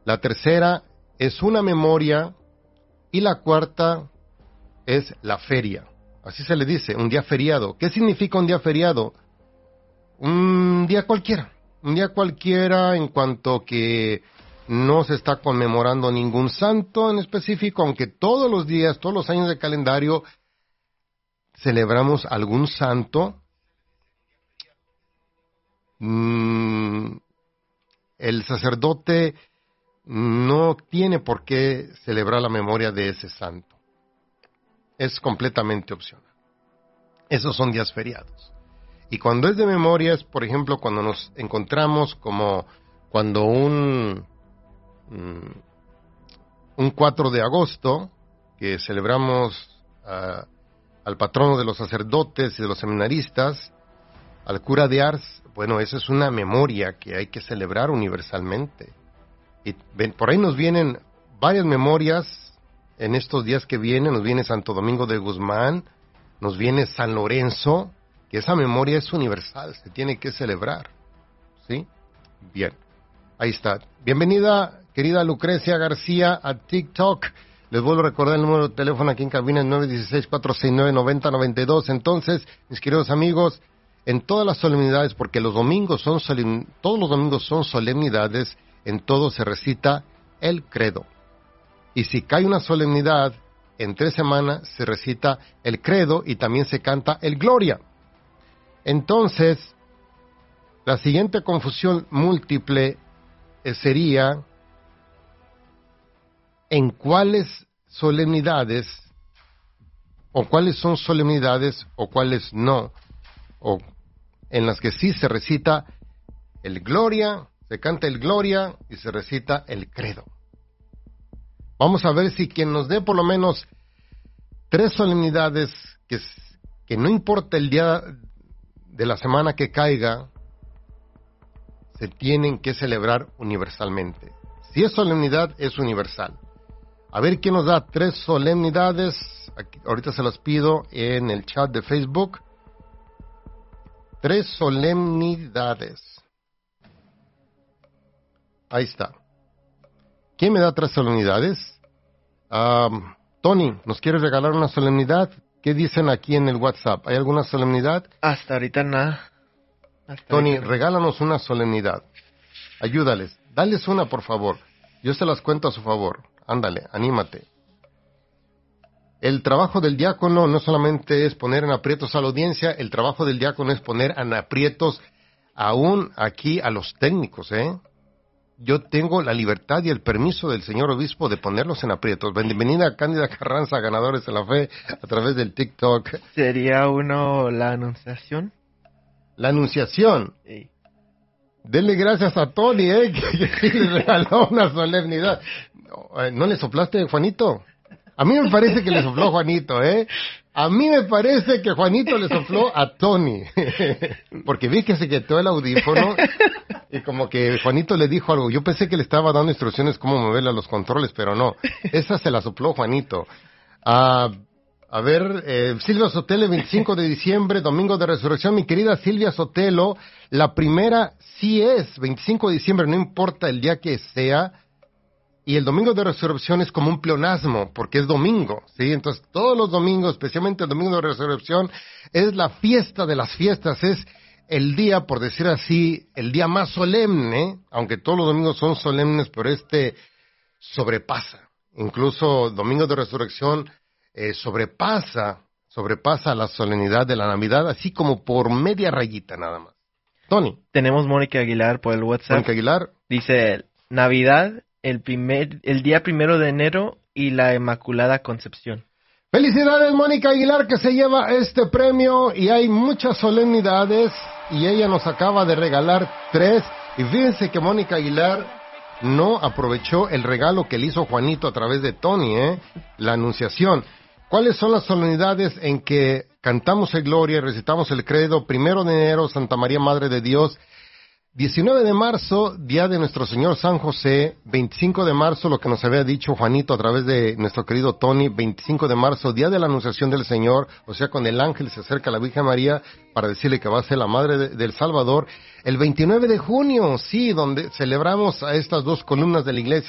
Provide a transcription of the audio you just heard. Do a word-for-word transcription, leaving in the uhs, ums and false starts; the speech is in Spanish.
La tercera es una memoria. Y la cuarta es la feria. Así se le dice, un día feriado. ¿Qué significa un día feriado? Un día cualquiera. Un día cualquiera en cuanto que no se está conmemorando ningún santo en específico, aunque todos los días, todos los años de calendario, celebramos algún santo. Mm, el sacerdote no tiene por qué celebrar la memoria de ese santo. Es completamente opcional. Esos son días feriados. Y cuando es de memorias, por ejemplo, cuando nos encontramos como cuando un, un cuatro de agosto, que celebramos uh, al patrono de los sacerdotes y de los seminaristas, al cura de Ars, bueno, esa es una memoria que hay que celebrar universalmente. Y ven, por ahí nos vienen varias memorias en estos días que vienen. Nos viene Santo Domingo de Guzmán, nos viene San Lorenzo, que esa memoria es universal, se tiene que celebrar, ¿sí? Bien, ahí está. Bienvenida, querida Lucrecia García, a TikTok. Les vuelvo a recordar el número de teléfono aquí en cabina, es nueve uno seis, cuatro seis nueve, nueve cero nueve dos. Entonces, mis queridos amigos, en todas las solemnidades, porque los domingos son solemn... todos los domingos son solemnidades, en todo se recita el credo. Y si cae una solemnidad, en tres semanas se recita el credo y también se canta el gloria. Entonces, la siguiente confusión múltiple sería en cuáles solemnidades, o cuáles son solemnidades, o cuáles no, o en las que sí se recita el gloria, se canta el gloria y se recita el credo. Vamos a ver si quien nos dé por lo menos tres solemnidades que, que no importa el día de la semana que caiga, se tienen que celebrar universalmente. Si es solemnidad, es universal. A ver quién nos da tres solemnidades. Aquí, ahorita se las pido en el chat de Facebook. Tres solemnidades. Ahí está. ¿Quién me da tres solemnidades? Um, Tony, ¿nos quieres regalar una solemnidad? ¿Qué dicen aquí en el WhatsApp? ¿Hay alguna solemnidad? Hasta ahorita nada. Hasta Tony, ahorita. regálanos una solemnidad. Ayúdales. Dales una, por favor. Yo se las cuento a su favor. Ándale, anímate. El trabajo del diácono no solamente es poner en aprietos a la audiencia, el trabajo del diácono es poner en aprietos aún aquí a los técnicos, ¿eh? Yo tengo la libertad y el permiso del señor obispo de ponerlos en aprietos. Bienvenida Cándida Carranza, ganadores de la fe, a través del TikTok. ¿Sería uno la anunciación? La anunciación. Sí. Denle gracias a Tony, ¿eh? Que, que le regaló una solemnidad. ¿No le soplaste, Juanito? A mí me parece que le sopló Juanito, ¿eh? A mí me parece que Juanito le sopló a Tony. Porque vi que se quitó el audífono y como que Juanito le dijo algo. Yo pensé que le estaba dando instrucciones cómo moverle a los controles, pero no. Esa se la sopló Juanito. Uh, a ver, eh, Silvia Sotelo, veinticinco de diciembre, Domingo de Resurrección. Mi querida Silvia Sotelo, la primera sí es veinticinco de diciembre, no importa el día que sea. Y el Domingo de Resurrección es como un pleonasmo, porque es domingo, ¿sí? Entonces, todos los domingos, especialmente el Domingo de Resurrección, es la fiesta de las fiestas, es el día, por decir así, el día más solemne, aunque todos los domingos son solemnes, pero este sobrepasa. Incluso Domingo de Resurrección eh, sobrepasa, sobrepasa la solemnidad de la Navidad, así como por media rayita nada más. Tony. Tenemos Mónica Aguilar por el WhatsApp. Mónica Aguilar. Dice, Navidad... El primer, el día primero de enero y la Inmaculada Concepción. Felicidades, Mónica Aguilar, que se lleva este premio, y hay muchas solemnidades y ella nos acaba de regalar tres. Y fíjense que Mónica Aguilar no aprovechó el regalo que le hizo Juanito a través de Tony, ¿eh? La Anunciación. ¿Cuáles son las solemnidades en que cantamos el Gloria y recitamos el Credo? Primero de enero, Santa María, Madre de Dios. diecinueve de marzo, Día de Nuestro Señor San José. veinticinco de marzo, lo que nos había dicho Juanito a través de nuestro querido Tony. veinticinco de marzo, Día de la Anunciación del Señor, o sea, cuando el ángel se acerca a la Virgen María para decirle que va a ser la Madre de, del Salvador. El veintinueve de junio, sí, donde celebramos a estas dos columnas de la iglesia,